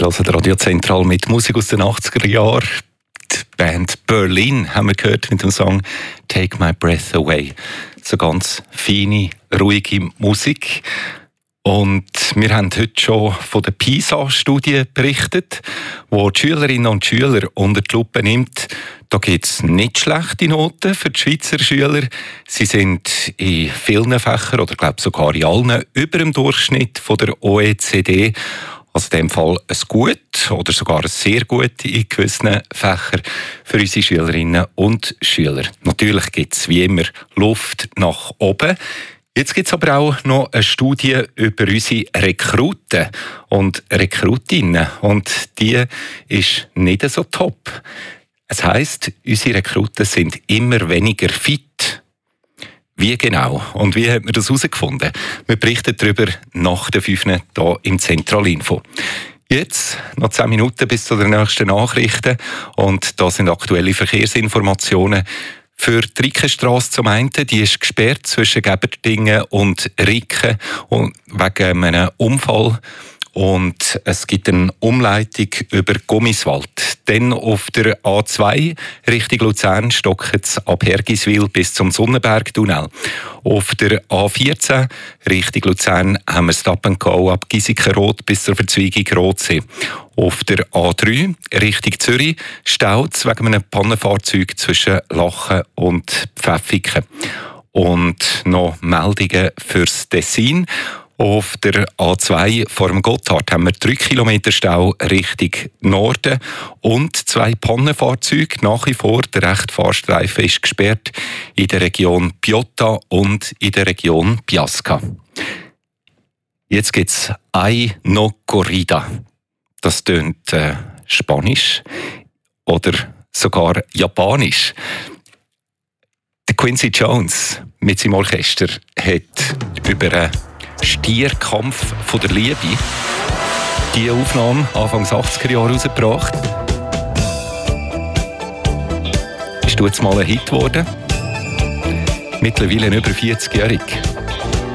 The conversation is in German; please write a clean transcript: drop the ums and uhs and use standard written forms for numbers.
hören Radio Zentral mit Musik aus den 80er Jahren. Die Band Berlin haben wir gehört mit dem Song «Take My Breath Away». So ganz feine, ruhige Musik. Und wir haben heute schon von der PISA-Studie berichtet, wo die Schülerinnen und Schüler unter die Lupe nimmt. Da gibt es nicht schlechte Noten für die Schweizer Schüler. Sie sind in vielen Fächern, oder glaube sogar in allen, über dem Durchschnitt von der OECD. Also in dem Fall ein Gut oder sogar ein sehr gut in gewissen Fächern für unsere Schülerinnen und Schüler. Natürlich gibt es wie immer Luft nach oben. Jetzt gibt es aber auch noch eine Studie über unsere Rekruten und Rekrutinnen. Und die ist nicht so top. Es heisst, unsere Rekruten sind immer weniger fit. Wie genau? Und wie hat man das herausgefunden? Wir berichten darüber nach der 5. hier im Zentralinfo. Jetzt noch 10 Minuten bis zu den nächsten Nachrichten. Und da sind aktuelle Verkehrsinformationen. Für die Rickenstrasse zum einen, die ist gesperrt zwischen Geberdingen und Ricken wegen einem Unfall. Und es gibt eine Umleitung über Gummiswald. Dann auf der A2 Richtung Luzern stockt es ab Hergiswil bis zum Sonnenberg-Tunnel. Auf der A14 Richtung Luzern haben wir Stop and Go ab Giesikenrot bis zur Verzweigung Rotsee. Auf der A3 Richtung Zürich staut es wegen einem Pannenfahrzeug zwischen Lachen und Pfäffiken. Und noch Meldungen fürs Tessin. Auf der A2 vor dem Gotthard haben wir 3 Kilometer Stau Richtung Norden und 2 Pannenfahrzeuge. Nach wie vor der rechte Fahrstreifen ist gesperrt in der Region Piotta und in der Region Biasca. Jetzt gibt es Ay no Corrida. Das tönt Spanisch oder sogar Japanisch. Der Quincy Jones mit seinem Orchester hat über einen Stierkampf von der Liebe diese Aufnahme Anfang 80er Jahre rausgebracht. Ist jetzt mal ein Hit geworden. Mittlerweile über 40-jährig.